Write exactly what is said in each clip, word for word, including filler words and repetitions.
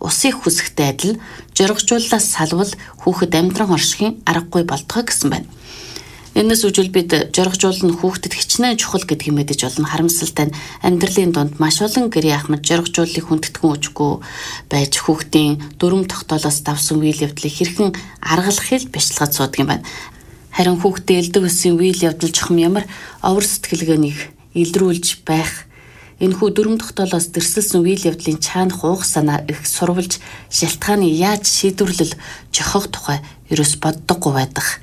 усыг хүсэхтэй адил жоргожууллаас салвал хүүхэд амьдран оршихын аргагүй болтгоо гэсэн байна. Энэс үжил бид жоргожуулн хүүхдэд хичнээн чухал гэдгийг мэдэж олно. Харамсалтай нь амьдралын донд маш олон гэрээ ахмад жоргожууллыг хүндэтгэн үжигүй байж хүүхдийн дүрм тогтоолоос давсан үйл явдлыг хэрхэн аргалахыг бяцлагад суудаг юм байна. Харин хүүхдээ элдэг өссөн үйл явдал жохом ямар овор сэтгэлгээнийг илрүүлж байх энэхүү дүрм тогтоолоос дэрсэлсэн үйл явдлын чаана хуух санаа их сурвалж шалтгааны яаж шийдвэрлэл жохох тухай ерөөс боддоггүй байдаг.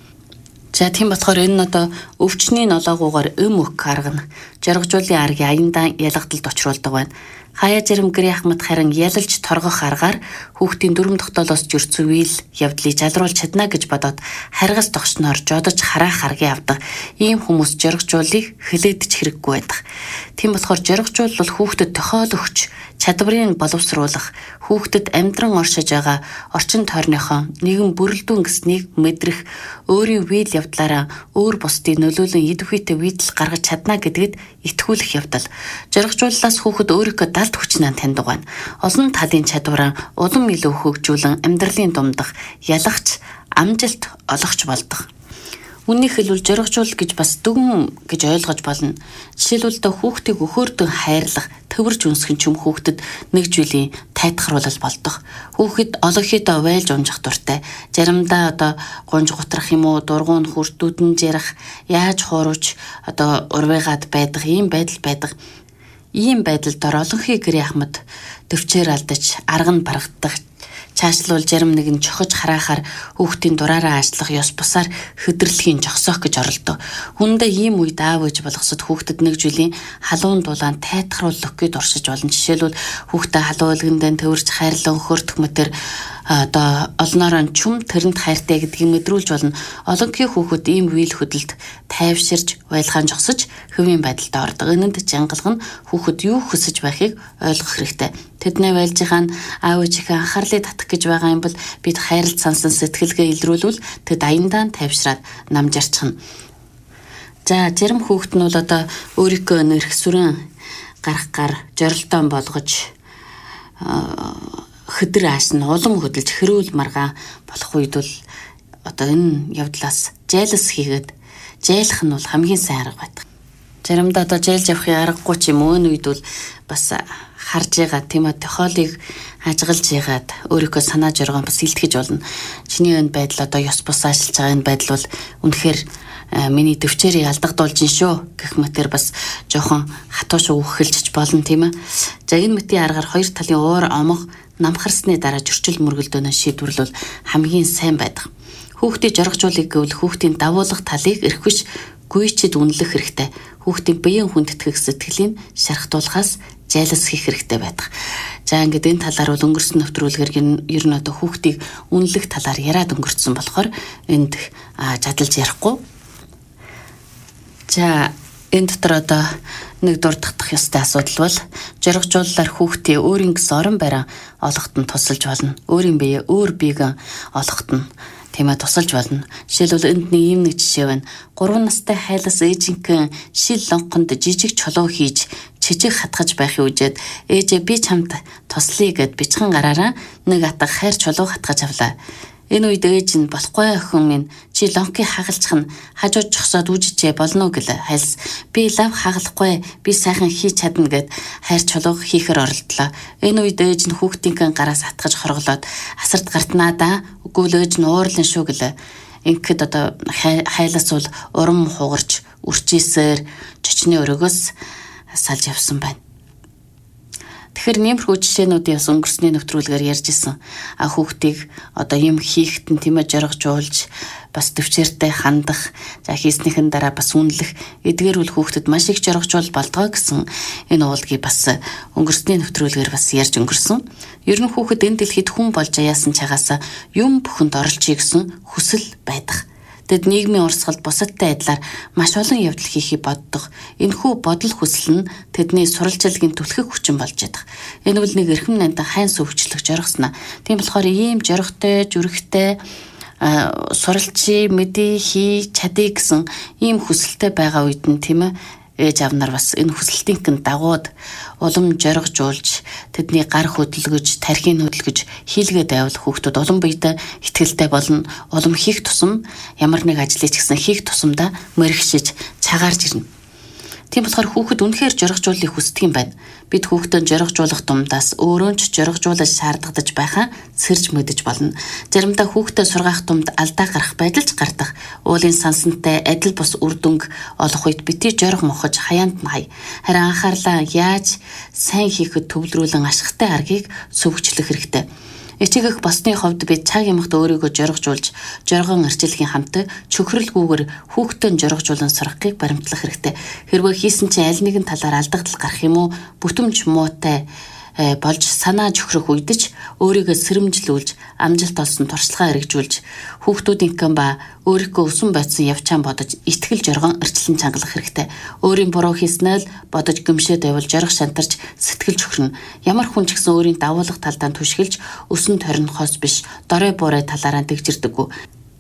За тийм болохоор энэ нь одоо өвчний нолоогуугаар өм өх арга нь жоргожуулын аргын аяндаа ялгадалд учруулдаг байна. Хаяа жирам гэрээ ахмад харин ялалж торгох аргаар хүүхдийн дүрм тогтоолоос жүрсэн үйл явдлыг жалруулж чадна гэж бодоод харгас тогшноор жодож харах аргыг авдаг. Ийм хүмүүс жоргожуулыг хилээдэж хэрэггүй байдаг. Тийм болохоор жоргожуул бол хүүхдэд тохиол өгч чадварыг боловсруулах, хүүхдэд амьдран оршиж байгаа орчин тойрныхоо нэгэн бүрэлдэхүүн гэснийг мэдрэх, өөрийн үйл явдлаараа өөр бусдыг нөлөөлөн идэвхүйтэй үйдэл гаргаж чадна гэдэгт итгүүлэх явдал. Жоргожууллаас хүүхэд өөрийнхөө далд хүчнээ таньдаг байна. Олон талын чадвараа улам илүү хөгжүүлэн амьдралын думдах, ялагч, амжилт олгож болдог. Үннийг хэлбэл жоргожуул гэж бас дүгэн гэж ойлгож болно. Жишээлбэл та хүүхдийг өхөөрдөн хайрлах, төвөрж үнсгэн ч юм хүүхдэд нэг жилийн тайтгаруулал болдог. Хүүхэд олонхийдоо вайлж унжих дуртай. Заримдаа одоо гунж гутрах юм уу, дургуун хүрдүүдэн жарах, яаж хууруч одоо урвыгаад байдаг, ийм байдал байдаг. Ийм байдалд олонхий гэрээ ахмад төвчээр алдаж, арга нь барагддаг. Цаашлуул зарим нэгэн чохож харахаар хүүхдийн дураараа ажиллах ёс бусаар хөдөрлөхийн жогсоох гэж оролдов. Хүндээ ийм үед аав ээж болгосод хүүхдэд нэг жилийн халуун дулаан тайтгаруулах гээд оршиж болно. Жишээлбэл хүүхдээ халуун өлгөндөө төвөрж хайрлан хөрдөх мэтэр одоо олноор нь чүм тэрэнд хайртай гэдгийг мэдрүүлж болно. Олонхий хүүхэд ийм үйл хөдлөлд тайвширж, байлгаан жогсож хөвийн байдалд ордог. Энэнд жангалга нь хүүхэд юу хүсэж байхыг ойлгох хэрэгтэй. Тэдний байлжихаа нь аав ээжийнхээ анхаарлыг татах гэж байгаа юм бол бид хайрлт сансан сэтгэлгээ илрүүлвэл тэд аяндаа тайвшраад намжаарчихна. За зарим хүүхэд нь бол одоо өөрийнхөө нэрх сүрэн гарах гар жорилтон болгож хөдөр аашин улам хөдөлж хэрүүл маргаан болох үед бол одоо энэ явдлаас жайлс хийгээд жайлах нь бол хамгийн сайн арга байдаг. Заримдаа одоо жайлж явахын аргагүй ч юм уу энэ үед бол бас харж байгаа тийм үү тохиолыг ажиглаж ягаад өөрийнхөө санаа жаргал бас илтгэж болно. Чиний энэ байдал одоо ёс бус ажиллаж байгаа энэ байдал бол үнэхээр миний төвчээрийг алдагдуулж шүү гэх мэтэр бас жоохон хатууш өгөхэлж болно тийм ээ. За энэ мэтийн аргаар хоёр талын уур омох намхарсны дараа зөрчил мөргөлдөөнөө шийдвэрлэл хамгийн сайн байдаг. Хүүхдийн жоргожуулыг гэвэл хүүхдийн давуулах талыг эрхвиш гүйчэд үнэлэх хэрэгтэй. Хүүхдийн биеийн хүндэтгэх сэтгэлийн шархтуулахаас жайлс хийх хэрэгтэй байдаг. За ингээд энэ талаар бол өнгөрсөн нэвтрүүлгээр ер нь одоо хүүхдийг үнэлэх талаар яриад өнгөрцөн болохоор энд жадалж ярихгүй. За энэ дотор одоо нэг дурдах ёстой асуудал бол жоргожууллаар хүүхдээ өөрийн гэсэн орон байраа олоход нь тусалж болно. Өөрийн биеэ өөр биег олоход нь тийм ээ тусалж болно. Жишээлбэл энд нэг юм нэг жишээ байна. гурван настай хайлас ээжинхэн шил лонхонд жижиг чулуу хийж чижиг хатгаж байхын үжид ээжээ би чамд туслая гэд бичхэн гараараа нэг атга хайр чулуу хатгаж авлаа. Энэ үед ээж нь болохгүй охин минь чи лонкийг хагалчих нь хажууд жогсоод үжижээ болно гэлээ. Хайлс би лав хагалахгүй би сайхан хийж чадна гэд хайр чулуу хийхээр оролдлоо. Энэ үед ээж нь хүүхдийнхээ гараас атгаж хорглоод асарт гартнаа да үгүй л ээж нь уурлан шүү гэлээ. Ингээд одоо хайлас бол урам хугарч үрчээсээр чочны өрөөгөөс салж явсан байна. Тэгэхээр нэмэрхүү жишээнүүдийн бас өнгөрсний нэвтрүүлгээр ярьж исэн. А хүүхдийг одоо юм хийхэд нь тийм ээ жоргожуулж бас төвчээртэй хандах, за хийснийхэн дараа бас үнэлэх эдгээр үл хүүхдэд маш их жоргожуул болдгоо гэсэн энэ уулгийг бас өнгөрсний нэвтрүүлгээр бас ярьж өнгөрсөн. Ер нь хүүхэд энэ дэлхийд хүн болж аяасан чагаасаа юм бүхэнд оролцъё гэсэн хүсэл байдаг. Тэд нийгмийн урсгалд бусадтай адилаар маш олон явдал хийхийг боддог. Энэхүү бодол хүсэл нь тэдний суралцлагын түлхэх хүчин болж байдаг. Энэ бол нэг эрхэм нандин хайн сөвчлөх жоргосноо. Тийм болохоор ийм жорготой, зүрхтэй суралцъя, мэдээ хий, чадъя гэсэн ийм хүсэлтэй байгаа үед нь тийм ээ ээж аав нар бас энэ хүсэлтийн дагууд улам жоргожуулж тэдний гар хөдөлгөж, тархийг хөдөлгөж хийлгээ байвал хүүхдүүд улам биедээ итгэлтэй болно. Улам хийх тусам ямар нэг ажлыг ч гэсэн хийх тусамдаа мэрэгшиж цагаарж ирнэ. Тийм болохоор хүүхэд үнэхээр жоргожуулахыг хүсдэг юм байна. Бид хүүхдэд жоргожуулах тумдаас өөрөө ч жоргожуулаж шаардлагадж байхаа сэрж мэдэж болно. Заримдаа хүүхдэд сургаах тумд алдаа гарах байдал ч гардаг. Уулын сансантай адил бус үр дүнг олох үед бити жорго мохож хаяанд нь хай. Харин анхаарлаа яаж сайн хийхэд төвлөрүүлэн ашигтай аргыг сөвгчлөх хэрэгтэй. Эцэгэх босны хувьд бид цаг ямагт өөрийгөө жоргожуулж, жоргон арчилхийн хамт чөхрөлгүйгээр хүүхдэн жоргожуулан сурахыг баримтлах хэрэгтэй. Хэрвээ хийсэн чинь аль нэгэн талаар алдагдал гарах юм уу, бүтэмж муутай болж санаа чөхрөх үедч өөрийгөө сэрэмжлүүлж, амжилт олсон туршлагаа хэрэгжүүлж, хүүхдүүдийнхэн ба өөрийнхөө өсөн байцсан явчаан бодож, итгэл жоргон арчлан чангалах хэрэгтэй. Өөрийн буруу хийснээр бодож гэмшээд байвал жорго шантарч сэтгэл чөхрөн. Ямар хүн ч гэсэн өөрийн давуулах талдаа түшгэлж, өсөн торинхоос биш, дорой буурай талаараа тэгжирдэггүй.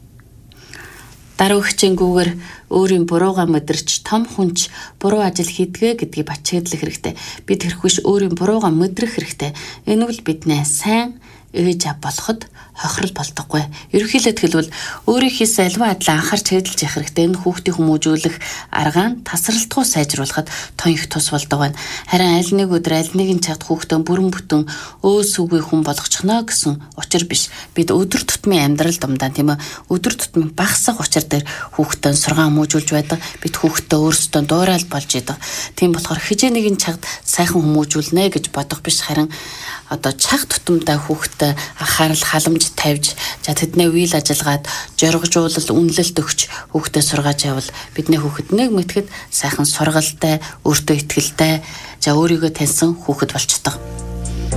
Даруй хичээнгүүгээр өөрийн буруугаа мэдэрч том хүнч буруу ажил хийдгээ гэдгийг бачаадлах хэрэгтэй. Бид тэрхвш өөрийн буруугаа мэдрэх хэрэгтэй. Энэ бол биднээ сайн ээж ав болоход хохирол болдоггүй. Ерөнхийдөө хэлбэл өөрийн хийсэн альва адлаа анхаарч хэдэлж явах хэрэгтэй. Энэ хүүхдийн хүмүүжүүлэх аргаа нь тасралтгүй сайжруулахад тун их тус болдог байна. Харин аль нэг өдөр аль нэгэн цагт хүүхдэн бүрэн бүтэн өөс үгүй хүн болгочихно гэсэн учир биш. Бид өдөр тутмын амьдрал дундаа тийм ээ өдөр тутмын багасах учир дээр хүүхдэн сургаан хүмүүжүүлж байдаг. Бид хүүхдтэй өөрсдөө дуурал болж идэг. Тийм болохоор хижээ нэгэн цагт сайхан хүмүүжүүлнэ гэж бодох биш, харин одоо цаг тутамдаа хүүхдэд анхаарал халамж тавьж, за тэдний үйл ажиллагаад жоргожуулал үнэлэлт өгч хүүхдэд сургааж явал бидний хүүхэд нэг мэтгэд сайхан сургалтай, өөртөө итгэлтэй, за өөрийгөө таньсан хүүхэд болчихдог.